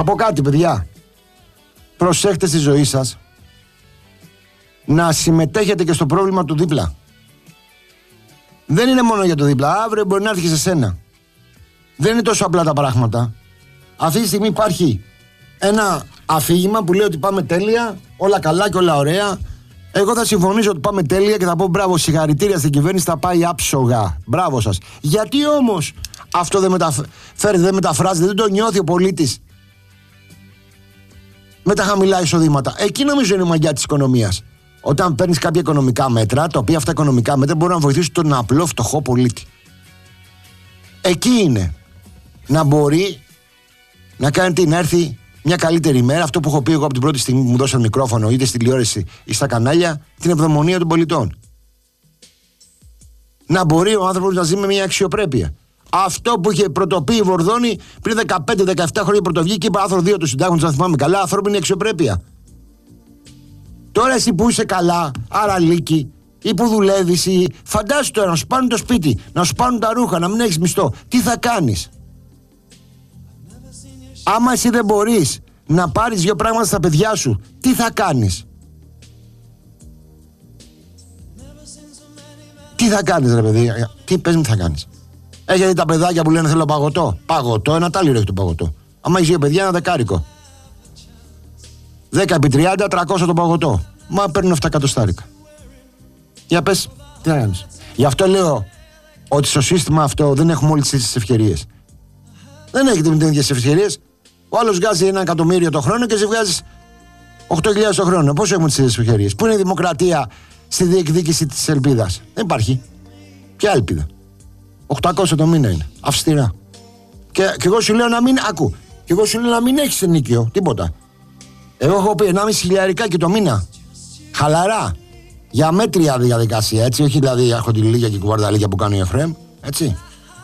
Θα πω κάτι, παιδιά. Προσέχτε στη ζωή σας να συμμετέχετε και στο πρόβλημα του δίπλα. Δεν είναι μόνο για το δίπλα. Αύριο μπορεί να έρθει και σε σένα. Δεν είναι τόσο απλά τα πράγματα. Αυτή τη στιγμή υπάρχει ένα αφήγημα που λέει ότι πάμε τέλεια, όλα καλά και όλα ωραία. Εγώ θα συμφωνήσω ότι πάμε τέλεια και θα πω μπράβο, συγχαρητήρια στην κυβέρνηση, θα πάει άψογα. Μπράβο σας. Γιατί όμως αυτό δεν μεταφράζεται, δεν το νιώθει ο πολίτης με τα χαμηλά εισοδήματα? Εκεί νομίζω είναι η μαγιά της οικονομίας. Όταν παίρνεις κάποια οικονομικά μέτρα, τα οποία αυτά οικονομικά μέτρα μπορούν να βοηθήσουν τον απλό φτωχό πολίτη. Εκεί είναι να μπορεί να κάνει να έρθει μια καλύτερη ημέρα. Αυτό που έχω πει εγώ από την πρώτη στιγμή που μου δώσαν μικρόφωνο, είτε στην τηλεόραση ή στα κανάλια, την ευδαιμονία των πολιτών. Να μπορεί ο άνθρωπος να ζει με μια αξιοπρέπεια. Αυτό που είχε πρωτοποιεί η Βορδώνη πριν 15-17 χρόνια πρωτοβγήκε και είπε άρθρο 2 του συντάγματος, αν θυμάμαι καλά, ανθρώπινη αξιοπρέπεια. Τώρα εσύ που είσαι καλά, αραλίκη, ή που δουλεύεις, ή φαντάσου τώρα να σου πάρουν το σπίτι, να σου πάρουν τα ρούχα, να μην έχεις μισθό. Τι θα κάνεις? Άμα εσύ δεν μπορείς να πάρεις δύο πράγματα στα παιδιά σου, τι θα κάνεις? Τι θα κάνεις ρε παιδί? Τι πες μου τι θα κάνεις? Έχετε τα παιδάκια που λένε θέλω παγωτό. Παγωτό, ένα τάλιρο έχει το παγωτό. Άμα έχεις δύο παιδιά, ένα δεκάρικο. 10x30, 300 το παγωτό. Μα παίρνουν 7 εκατοστάρικα. Για πες, τι θα κάνεις? Γι' αυτό λέω ότι στο σύστημα αυτό δεν έχουμε όλες τις ευκαιρίες. Δεν έχετε με τις ίδιες ευκαιρίες. Ο άλλος βγάζει 1 εκατομμύριο το χρόνο και εσύ βγάζεις 8.000 το χρόνο. Πώς έχουμε τις ίδιες ευκαιρίες? Πού είναι η δημοκρατία στη διεκδίκηση της ελπίδας? Δεν υπάρχει. Ποια ελπίδα? 800 το μήνα είναι. Αυστηρά. Και εγώ σου λέω να μην. Άκου. Και εγώ σου λέω να μην έχεις ενίκιο. Τίποτα. Εγώ έχω πει 1,5 χιλιαρικάκι το μήνα. Χαλαρά. Για μέτρια διαδικασία, έτσι. Όχι δηλαδή αρχοντιλίγια και κουβαρδαλίγια που κάνει ο Εφραίμ. Έτσι.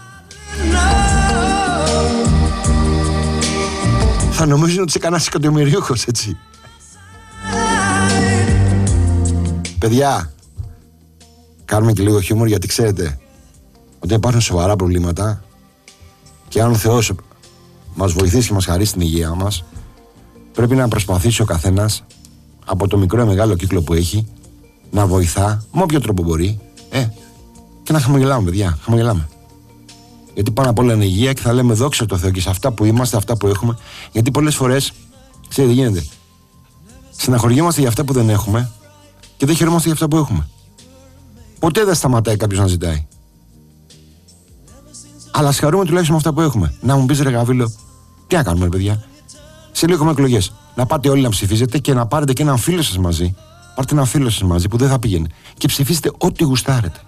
Θα νομίζουν ότι είσαι κανένας εκατομμυριούχος, έτσι. Παιδιά, κάνουμε και λίγο χιούμορ, γιατί ξέρετε ότι υπάρχουν σοβαρά προβλήματα και αν ο Θεός μας βοηθήσει και μας χαρίσει την υγεία μας, πρέπει να προσπαθήσει ο καθένας από το μικρό ή μεγάλο κύκλο που έχει να βοηθά με όποιο τρόπο μπορεί και να χαμογελάμε, παιδιά, χαμογελάμε. Γιατί πάνω απ' όλα είναι υγεία και θα λέμε δόξα τω Θεώ και σε αυτά που είμαστε, αυτά που έχουμε. Γιατί πολλές φορές, ξέρετε τι γίνεται, στεναχωριόμαστε για αυτά που δεν έχουμε και δεν χαιρόμαστε για αυτά που έχουμε. Ποτέ δεν σταματάει κάποιος να ζητάει. Αλλά ας χαρούμε τουλάχιστον με αυτά που έχουμε. Να μου πεις ρε Γαβίλο, τι να κάνουμε ρε παιδιά? Σε λίγο έχουμε εκλογές. Να πάτε όλοι να ψηφίζετε και να πάρετε και έναν φίλο σας μαζί. Πάρτε έναν φίλο σας μαζί που δεν θα πήγαινε. Και ψηφίστε ό,τι γουστάρετε.